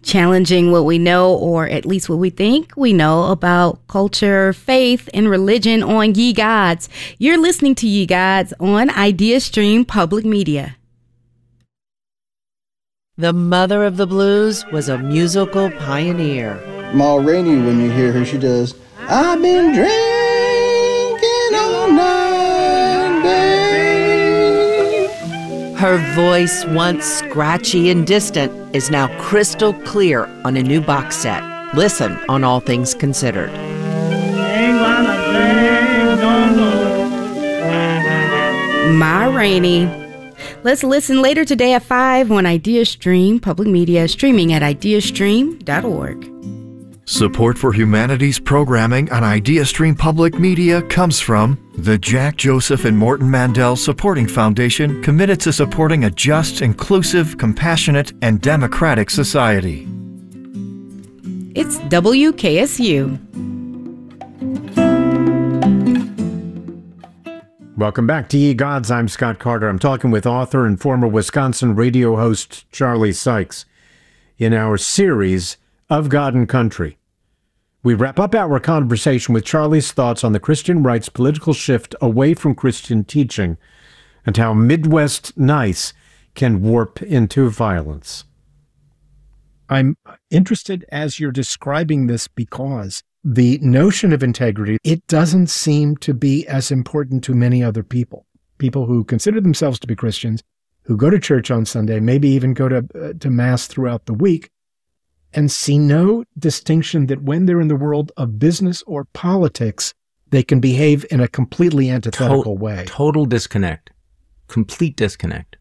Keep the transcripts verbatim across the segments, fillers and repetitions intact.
challenging what we know, or at least what we think we know about culture, faith, and religion on Ye Gods. You're listening to Ye Gods on IdeaStream Public Media. The mother of the blues was a musical pioneer. Ma Rainey, when you hear her, she does, I've been drinking all night, babe. Her voice, once scratchy and distant, is now crystal clear on a new box set. Listen on All Things Considered. Ma Rainey. Let's listen later today at five on IdeaStream Public Media, streaming at ideastream dot org. Support for humanities programming on IdeaStream Public Media comes from the Jack Joseph and Morton Mandel Supporting Foundation, committed to supporting a just, inclusive, compassionate, and democratic society. It's W K S U. Welcome back to Ye Gods. I'm Scott Carter. I'm talking with author and former Wisconsin radio host Charlie Sykes in our series of God and Country. We wrap up our conversation with Charlie's thoughts on the Christian right's political shift away from Christian teaching and how Midwest nice can warp into violence. I'm interested as you're describing this because the notion of integrity, it doesn't seem to be as important to many other people. People who consider themselves to be Christians, who go to church on Sunday, maybe even go to, uh, to Mass throughout the week, and see no distinction that when they're in the world of business or politics, they can behave in a completely antithetical to- way. Total disconnect. Complete disconnect.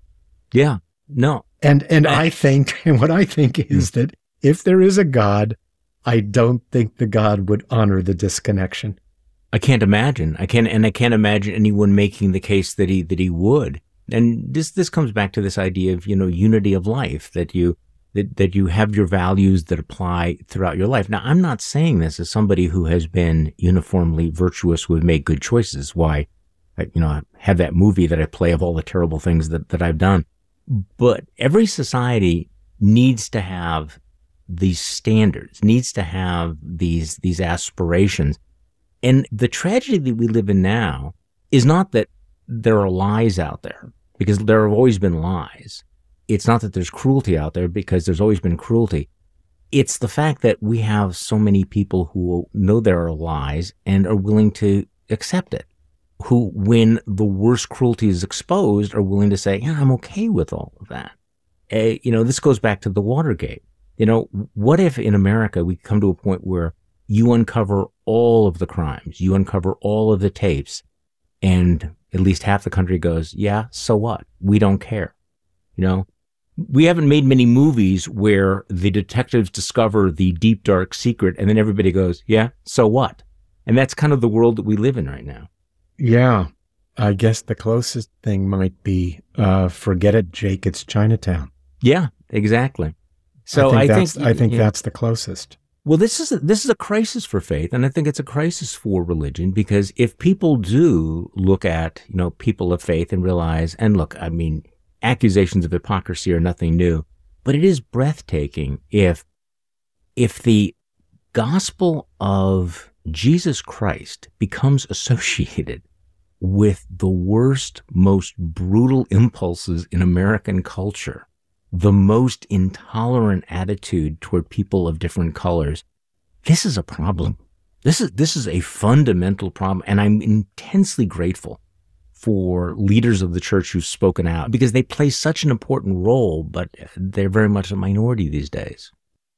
Yeah. No. And and I think, and what I think is that if there is a God, I don't think the God would honor the disconnection. I can't imagine. I can't, and I can't imagine anyone making the case that he that he would. And this this comes back to this idea of, you know, unity of life, that you that that you have your values that apply throughout your life. Now, I'm not saying this as somebody who has been uniformly virtuous, who have made good choices. Why, I, you know, I have that movie that I play of all the terrible things that that I've done. But every society needs to have these standards, needs to have these these aspirations. And the tragedy that we live in now is not that there are lies out there, because there have always been lies. It's not that there's cruelty out there, because there's always been cruelty. It's the fact that we have so many people who know there are lies and are willing to accept it, who, when the worst cruelty is exposed, are willing to say, yeah, I'm okay with all of that. Uh, you know, this goes back to the Watergate. You know, what if in America we come to a point where you uncover all of the crimes, you uncover all of the tapes, and at least half the country goes, yeah, so what? We don't care. You know, we haven't made many movies where the detectives discover the deep, dark secret, and then everybody goes, yeah, so what? And that's kind of the world that we live in right now. Yeah, I guess the closest thing might be, uh, forget it, Jake, it's Chinatown. Yeah, exactly. So I think I that's, think, I think you know, that's the closest. Well, this is a, this is a crisis for faith, and I think it's a crisis for religion, because if people do look at, you know, people of faith and realize, and look, I mean, accusations of hypocrisy are nothing new, but it is breathtaking if if the gospel of Jesus Christ becomes associated with the worst, most brutal impulses in American culture, the most intolerant attitude toward people of different colors. This is a problem. This is this is a fundamental problem, and I'm intensely grateful for leaders of the church who've spoken out, because they play such an important role, but they're very much a minority these days.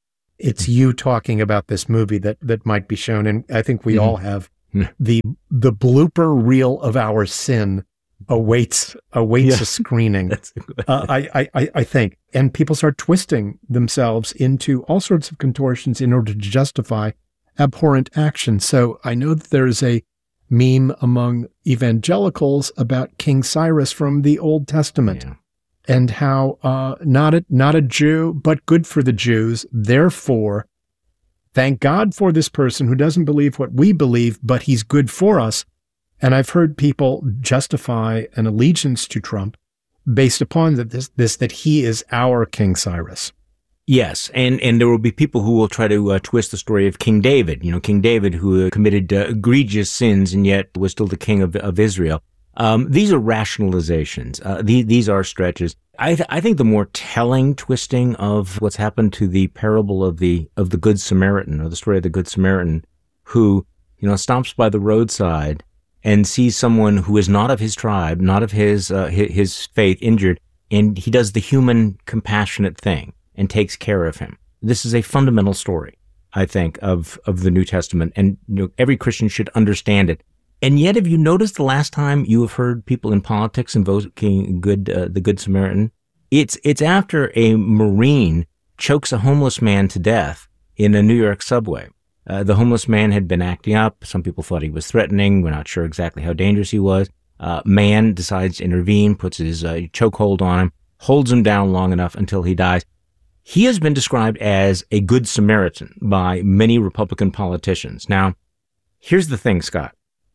It's you talking about this movie that, that might be shown, and I think we mm-hmm. all have. The the blooper reel of our sin awaits awaits yeah. a screening. uh, I, I I think, and people start twisting themselves into all sorts of contortions in order to justify abhorrent action. So I know that there is a meme among evangelicals about King Cyrus from the Old Testament, yeah. and how uh, not a not a Jew, but good for the Jews. Therefore, thank God for this person who doesn't believe what we believe, but he's good for us. And I've heard people justify an allegiance to Trump based upon that this, this that he is our King Cyrus. Yes, and, and there will be people who will try to uh, twist the story of King David. You know, King David, who uh, committed uh, egregious sins and yet was still the king of, of Israel. Um, these are rationalizations. Uh, these, these are stretches. I, th- I think the more telling twisting of what's happened to the parable of the of the Good Samaritan, or the story of the Good Samaritan, who, you know, stops by the roadside and sees someone who is not of his tribe, not of his uh, his, his faith, injured, and he does the human, compassionate thing and takes care of him. This is a fundamental story, I think, of, of the New Testament, and you know, every Christian should understand it. And yet, have you noticed the last time you have heard people in politics invoking good, uh, the Good Samaritan? It's it's after a Marine chokes a homeless man to death in a New York subway. Uh, the homeless man had been acting up. Some people thought he was threatening. We're not sure exactly how dangerous he was. Uh, man decides to intervene, puts his uh, chokehold on him, holds him down long enough until he dies. He has been described as a good Samaritan by many Republican politicians. Now, here's the thing, Scott.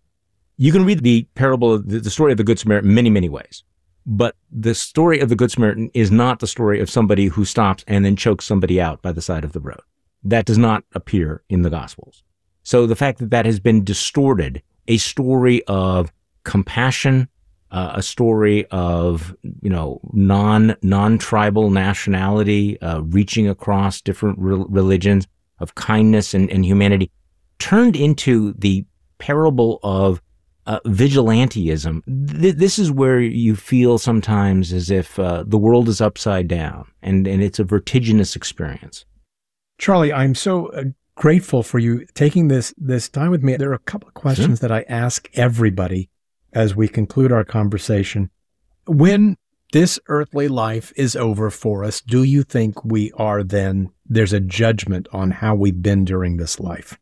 You can read the parable of the, the story of the Good Samaritan many, many ways. But the story of the Good Samaritan is not the story of somebody who stops and then chokes somebody out by the side of the road. That does not appear in the Gospels. So the fact that that has been distorted, a story of compassion, Uh, a story of, you know, non, non-tribal nationality, uh, reaching across different re- religions, of kindness and, and humanity, turned into the parable of uh, vigilantism. Th- this is where you feel sometimes as if uh, the world is upside down, and, and it's a vertiginous experience. Charlie, I'm so uh, grateful for you taking this, this time with me. There are a couple of questions sure. that I ask everybody as we conclude our conversation. When this earthly life is over for us, do you think we are then, there's a judgment on how we've been during this life?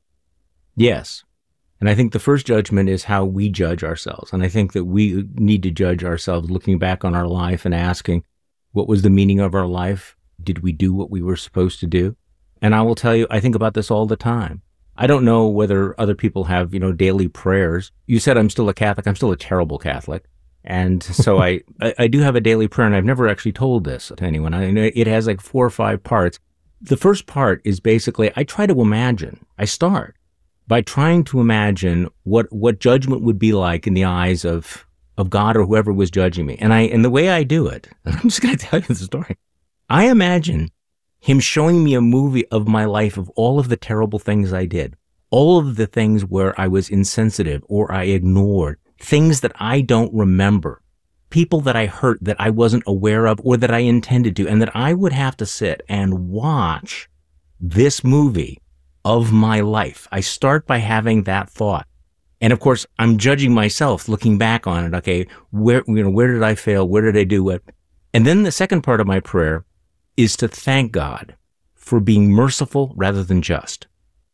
Yes. And I think the first judgment is how we judge ourselves. And I think that we need to judge ourselves looking back on our life and asking, what was the meaning of our life? Did we do what we were supposed to do? And I will tell you, I think about this all the time. I don't know whether other people have, you know, daily prayers. You said I'm still a Catholic. I'm still a terrible Catholic. And so I, I, I do have a daily prayer, and I've never actually told this to anyone. I know it has like four or five parts. The first part is basically, I try to imagine. I start by trying to imagine what, what judgment would be like in the eyes of, of God or whoever was judging me. And I, and the way I do it, I'm just going to tell you the story. I imagine him showing me a movie of my life, of all of the terrible things I did, all of the things where I was insensitive or I ignored, things that I don't remember, people that I hurt that I wasn't aware of or that I intended to, and that I would have to sit and watch this movie of my life. I start by having that thought. And of course, I'm judging myself looking back on it. Okay, where, you know, where did I fail? Where did I do what? And then the second part of my prayer is to thank God for being merciful rather than just.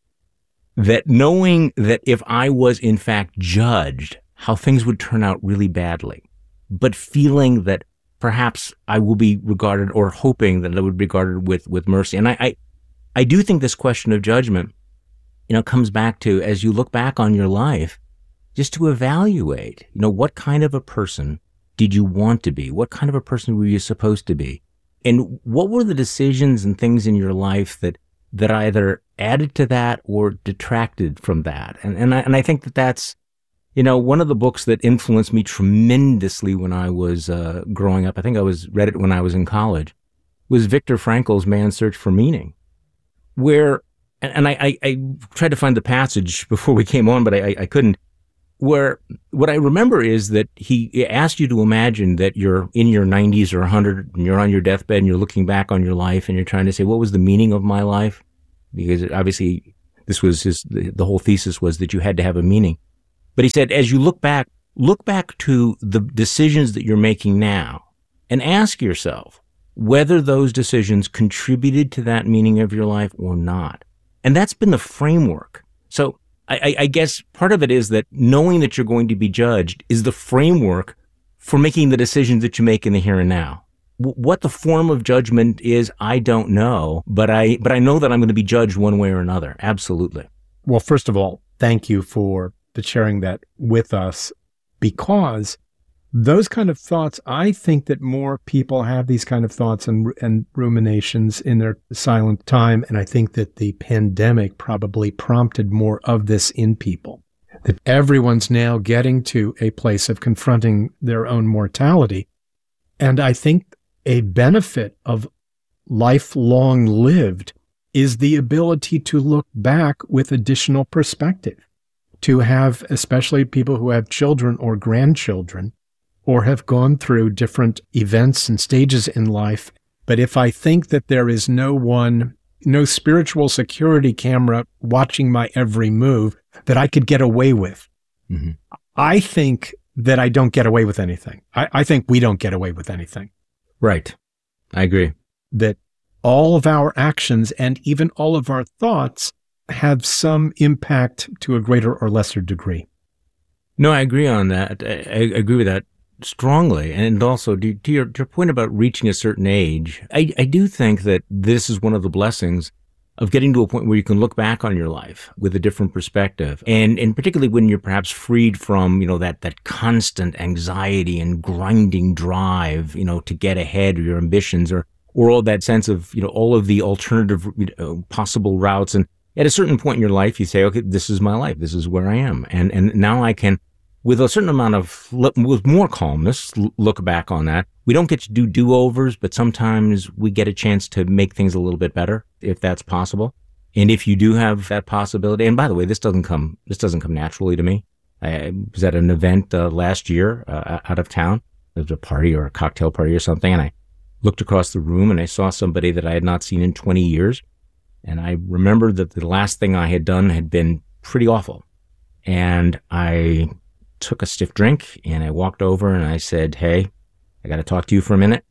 That knowing that if I was in fact judged, how things would turn out really badly, but feeling that perhaps I will be regarded, or hoping that I would be regarded with, with mercy. And I, I, I do think this question of judgment, you know, comes back to, as you look back on your life, just to evaluate, you know, what kind of a person did you want to be? What kind of a person were you supposed to be? And what were the decisions and things in your life that, that either added to that or detracted from that? And, and I, and I think that that's, you know, one of the books that influenced me tremendously when I was uh, growing up, I think I was read it when I was in college, was Viktor Frankl's Man's Search for Meaning, where, and, and I, I, I tried to find the passage before we came on, but I, I couldn't, where what I remember is that he asked you to imagine that you're in your nineties or one hundred and you're on your deathbed and you're looking back on your life and you're trying to say, what was the meaning of my life? Because obviously this was his, the, the whole thesis was that you had to have a meaning. But he said, as you look back, look back to the decisions that you're making now and ask yourself whether those decisions contributed to that meaning of your life or not. And that's been the framework. So I, I guess part of it is that knowing that you're going to be judged is the framework for making the decisions that you make in the here and now. W- what the form of judgment is, I don't know, but I, but I know that I'm going to be judged one way or another. Absolutely. Well, first of all, thank you for sharing that with us, because those kind of thoughts, I think that more people have these kind of thoughts and, and ruminations in their silent time. And I think that the pandemic probably prompted more of this in people, that everyone's now getting to a place of confronting their own mortality. And I think a benefit of lifelong lived is the ability to look back with additional perspective, to have, especially people who have children or grandchildren, or have gone through different events and stages in life. But if I think that there is no one, no spiritual security camera watching my every move that I could get away with, mm-hmm. I think that I don't get away with anything. I, I think we don't get away with anything. Right. I agree. That all of our actions and even all of our thoughts have some impact to a greater or lesser degree. No, I agree on that. I, I agree with that strongly. And also, to, to, your, to your point about reaching a certain age, I, I do think that this is one of the blessings of getting to a point where you can look back on your life with a different perspective. And, and particularly when you're perhaps freed from, you know, that, that constant anxiety and grinding drive, you know, to get ahead, or your ambitions, or, or all that sense of, you know, all of the alternative, you know, possible routes. And at a certain point in your life, you say, okay, this is my life. This is where I am. And, and now I can, with a certain amount of, with more calmness, look back on that. We don't get to do do-overs, but sometimes we get a chance to make things a little bit better, if that's possible. And if you do have that possibility, and by the way, this doesn't come, this doesn't come naturally to me. I was at an event uh, last year uh, out of town. There was a party or a cocktail party or something, and I looked across the room and I saw somebody that I had not seen in twenty years. And I remembered that the last thing I had done had been pretty awful. And I took a stiff drink and I walked over and I said, hey, I got to talk to you for a minute.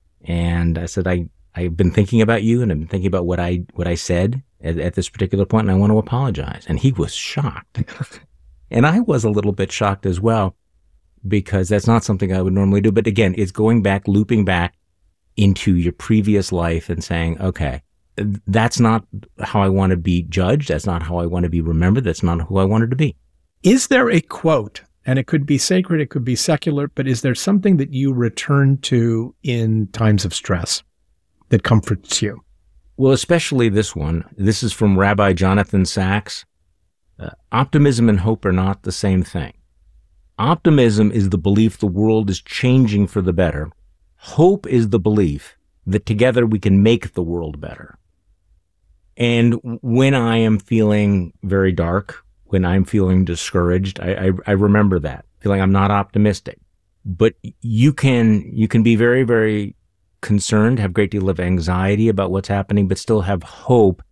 And I said, I, I've been thinking about you and I've been thinking about what I, what I said at, at this particular point, and I want to apologize. And he was shocked. And I was a little bit shocked as well, because that's not something I would normally do. But again, it's going back, looping back into your previous life and saying, okay, that's not how I want to be judged. That's not how I want to be remembered. That's not who I wanted to be. Is there a quote, and it could be sacred, it could be secular, but is there something that you return to in times of stress that comforts you? Well, especially this one. This is from Rabbi Jonathan Sacks. Uh, optimism and hope are not the same thing. Optimism is the belief the world is changing for the better. Hope is the belief that together we can make the world better. And when I am feeling very dark, when I'm feeling discouraged, I, I, I remember that, feeling I'm not optimistic. But you can you can be very, very concerned, have a great deal of anxiety about what's happening, but still have hope,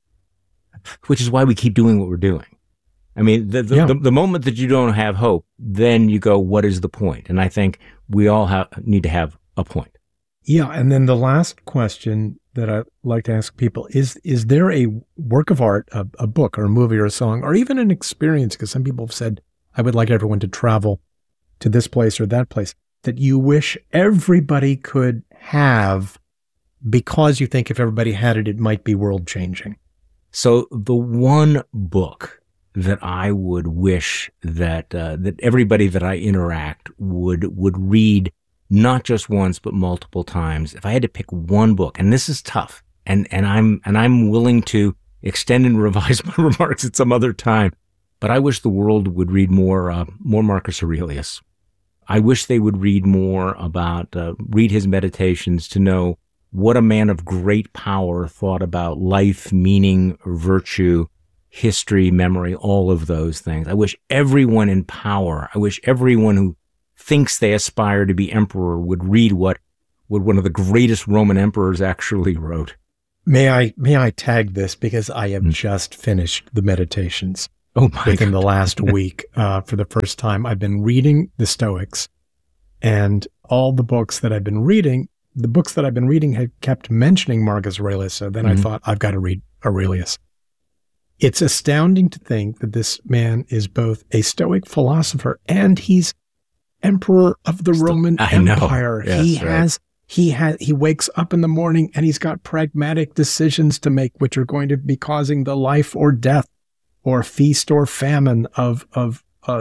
which is why we keep doing what we're doing. I mean, the the, yeah. the, the moment that you don't have hope, then you go, what is the point? And I think we all have, need to have a point. Yeah, and then the last question that I like to ask people is, is there a work of art, a, a book or a movie or a song, or even an experience, because some people have said, I would like everyone to travel to this place or that place, that you wish everybody could have because you think if everybody had it, it might be world-changing? So the one book that I would wish that uh, that everybody that I interact would would read, not just once, but multiple times. If I had to pick one book, and this is tough, and, and I'm and I'm willing to extend and revise my remarks at some other time, but I wish the world would read more uh, more Marcus Aurelius. I wish they would read more about, uh, read his meditations to know what a man of great power thought about life, meaning, virtue, history, memory, all of those things. I wish everyone in power, I wish everyone who thinks they aspire to be emperor would read what, what one of the greatest Roman emperors actually wrote. May I, may I tag this, because I have mm. just finished the Meditations. Oh my within God. the last week, uh, for the first time. I've been reading the Stoics, and all the books that I've been reading, the books that I've been reading had kept mentioning Marcus Aurelius. So then mm-hmm. I thought, I've got to read Aurelius. It's astounding to think that this man is both a Stoic philosopher and he's emperor of the Roman I Empire. Yes, he right. has, he has, he wakes up in the morning and he's got pragmatic decisions to make, which are going to be causing the life or death, or feast or famine of, of, uh,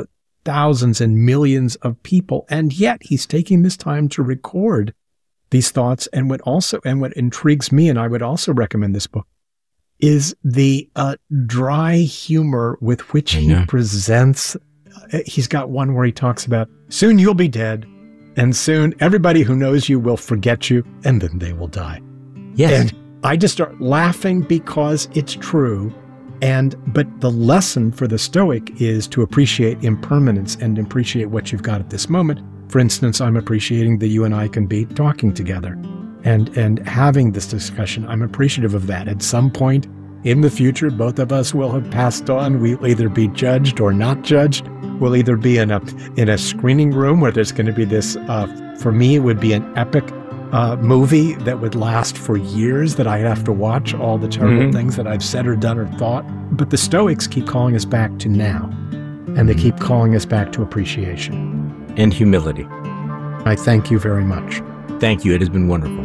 thousands and millions of people. And yet he's taking this time to record these thoughts. And what also, and what intrigues me, and I would also recommend this book, is the uh, dry humor with which he yeah. presents. He's got one where he talks about, soon you'll be dead, and soon everybody who knows you will forget you, and then they will die. Yes. And I just start laughing because it's true. And, but the lesson for the Stoic is to appreciate impermanence and appreciate what you've got at this moment. For instance, I'm appreciating that you and I can be talking together and, and having this discussion. I'm appreciative of that. At some point in the future, both of us will have passed on. We'll either be judged or not judged. We'll either be in a, in a screening room where there's going to be this, uh, for me, it would be an epic Uh, movie that would last for years, that I'd have to watch all the terrible mm-hmm. things that I've said or done or thought. But the Stoics keep calling us back to now, and they keep calling us back to appreciation. And humility. I thank you very much. Thank you. It has been wonderful.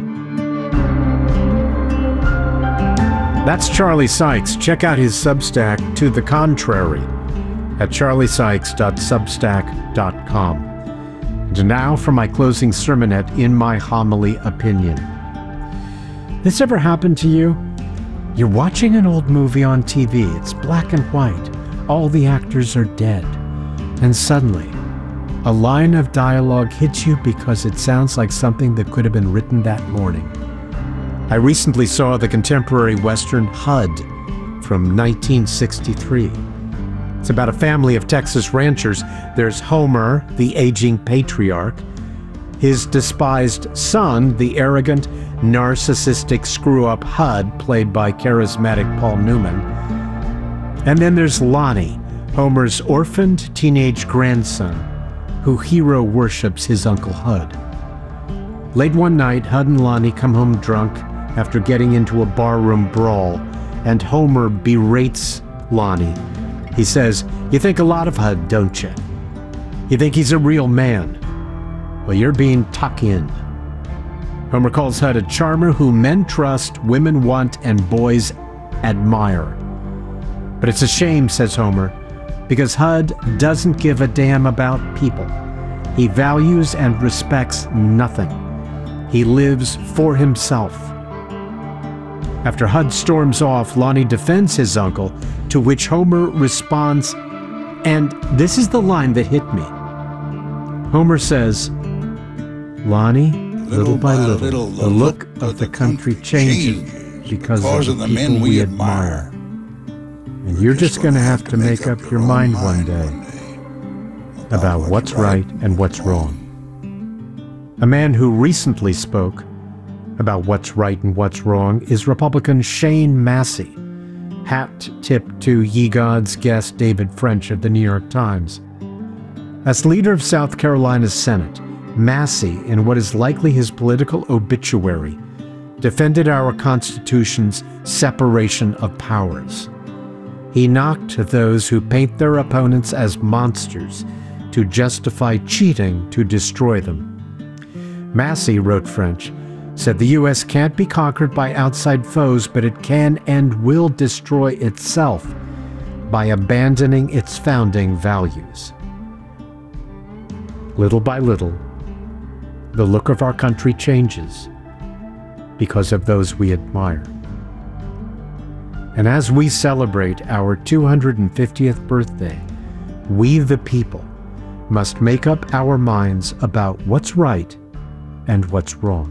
That's Charlie Sykes. Check out his Substack, To the Contrary, at charlie sykes dot substack dot com. And now for my closing sermonette, In My Homily Opinion. This ever happened to you? You're watching an old movie on T V. It's black and white. All the actors are dead. And suddenly, a line of dialogue hits you because it sounds like something that could have been written that morning. I recently saw the contemporary Western H U D from nineteen sixty-three. It's about a family of Texas ranchers. There's Homer, the aging patriarch, his despised son, the arrogant, narcissistic screw-up H U D, played by charismatic Paul Newman. And then there's Lonnie, Homer's orphaned teenage grandson, who hero worships his Uncle H U D. Late one night, H U D and Lonnie come home drunk after getting into a barroom brawl, and Homer berates Lonnie. He says, "You think a lot of H U D, don't you? You think he's a real man? Well, you're being tuck in." Homer calls H U D a charmer who men trust, women want, and boys admire. But it's a shame, says Homer, because H U D doesn't give a damn about people. He values and respects nothing. He lives for himself. After H U D storms off, Lonnie defends his uncle, to which Homer responds, and this is the line that hit me. Homer says, "Lonnie, little by little, the look of the country changes because of the people we admire. And you're just going to have to make up your mind one day about what's right and what's wrong." A man who recently spoke about what's right and what's wrong is Republican Shane Massey, hat tipped to Ye Gods guest David French of the New York Times. As leader of South Carolina's Senate, Massey, in what is likely his political obituary, defended our Constitution's separation of powers. He knocked those who paint their opponents as monsters to justify cheating to destroy them. Massey, wrote French, said the U S can't be conquered by outside foes, but it can and will destroy itself by abandoning its founding values. Little by little, the look of our country changes because of those we admire. And as we celebrate our two hundred fiftieth birthday, we the people must make up our minds about what's right and what's wrong.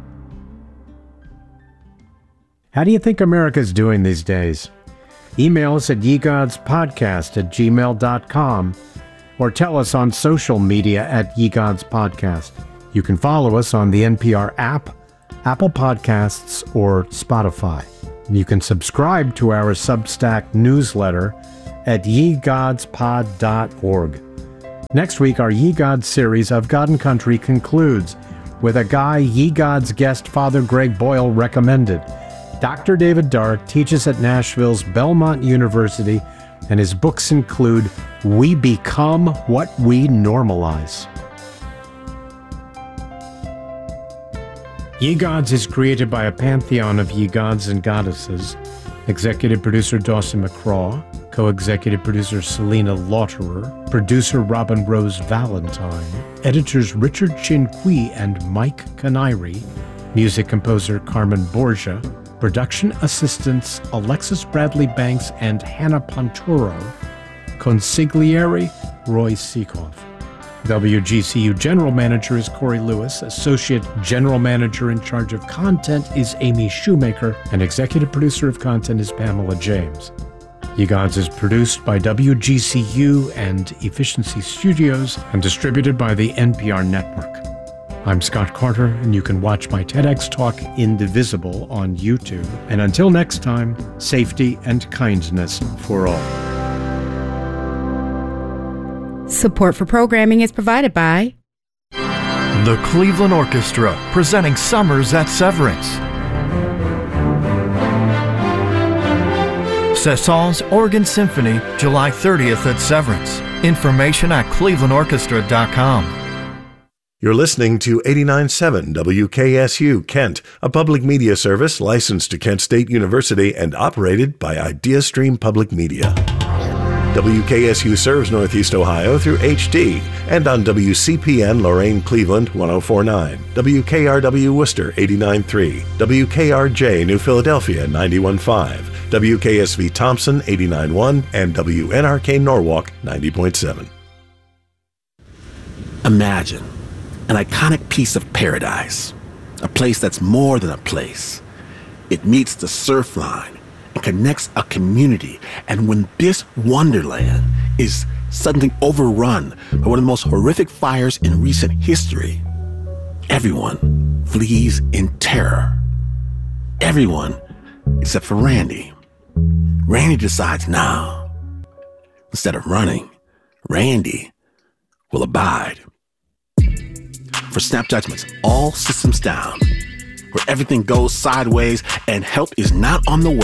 How do you think America's doing these days? Email us at yegodspodcast at gmail dot com or tell us on social media at yegodspodcast. You can follow us on the N P R app, Apple Podcasts, or Spotify. You can subscribe to our Substack newsletter at ye gods pod dot org. Next week, our Ye Gods series of God and Country concludes with a guy Ye Gods guest Father Greg Boyle recommended. Doctor David Dark teaches at Nashville's Belmont University, and his books include We Become What We Normalize. Ye Gods is created by a pantheon of ye gods and goddesses, Executive producer Dawson McCraw, co-executive producer Selena Lauterer, producer Robin Rose Valentine, editors Richard Chin Kui and Mike Canary, music composer Carmen Borgia, production assistants Alexis Bradley Banks and Hannah Ponturo, consigliere Roy Seekoff. W G C U General Manager is Corey Lewis, Associate General Manager in charge of content is Amy Shoemaker, and Executive Producer of Content is Pamela James. Ye Gods is produced by W G C U and Efficiency Studios and distributed by the N P R Network. I'm Scott Carter, and you can watch my TEDx talk Indivisible on YouTube. And until next time, safety and kindness for all. Support for programming is provided by The Cleveland Orchestra, presenting Summers at Severance. Cessons Organ Symphony, July thirtieth at Severance. Information at cleveland orchestra dot com. You're listening to eighty-nine point seven W K S U Kent, a public media service licensed to Kent State University and operated by IdeaStream Public Media. W K S U serves Northeast Ohio through H D and on W C P N Lorain Cleveland one oh four point nine, W K R W Worcester eighty-nine point three, W K R J New Philadelphia ninety-one point five, W K S V Thompson eighty-nine point one, and W N R K Norwalk ninety point seven. Imagine an iconic piece of paradise, a place that's more than a place. It meets the surf line and connects a community. And when this wonderland is suddenly overrun by one of the most horrific fires in recent history, everyone flees in terror. Everyone except for Randy. Randy decides now, instead of running, Randy will abide. For Snap Judgments, all systems down, where everything goes sideways and help is not on the way.